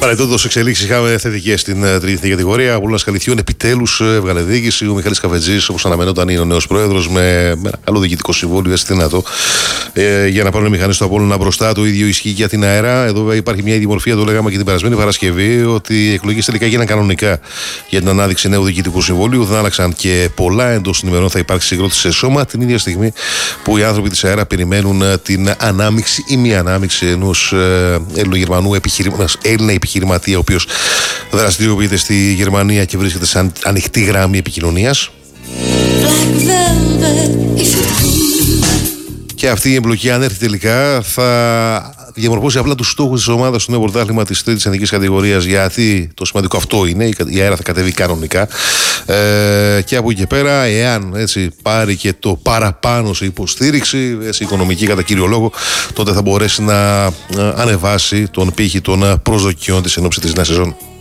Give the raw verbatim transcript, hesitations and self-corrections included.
Παρετώντας εξελίξεις, είχαμε θετικές στην τρίτη κατηγορία. Απόλλωνας Καλυθιών επιτέλους έβγαλε διοίκηση. Ο Μιχάλης Καφετζής, όπως αναμενόταν, είναι ο νέος πρόεδρος με, με ένα καλό διοικητικό συμβόλαιο, έτσι δυνατό, ε, για να πάρουν οι μηχανές του Απόλλωνα μπροστά. Το ίδιο ισχύει για την ΑΕΡΑ. Εδώ υπάρχει μια ιδιομορφία, το λέγαμε και την περασμένη Παρασκευή, ότι οι εκλογές τελικά έγιναν κανονικά για την ανάδειξη νέου διοικητικού συμβολίου. Δεν άλλαξαν και πολλά. Εντός των ημερών θα υπάρξει συγκρότηση σε σώμα, την ίδια στιγμή που οι άνθρωποι της ΑΕΡΑ περιμένουν την ανάμειξη ή μη ανάμειξη ενός ε, Έλληνο-Γερμανού επιχειρημα... Έλληνα επιχειρηματία, ο οποίος δραστηριοποιείται στη Γερμανία και βρίσκεται σε ανοιχτή γραμμή επικοινωνίας. Και αυτή η εμπλοκή, αν έρθει τελικά, θα διαμορφώσει απλά τους στόχους της ομάδας στο νέο πρωτάθλημα της τρίτης εθνικής κατηγορίας, γιατί το σημαντικό αυτό είναι, η ΑΕΡΑ θα κατεβεί κανονικά, ε, και από εκεί και πέρα, εάν έτσι πάρει και το παραπάνω σε υποστήριξη, έτσι, οικονομική κατά κύριο λόγο, τότε θα μπορέσει να ανεβάσει τον πύχη των προσδοκιών της ενόψει της νέας σεζόν.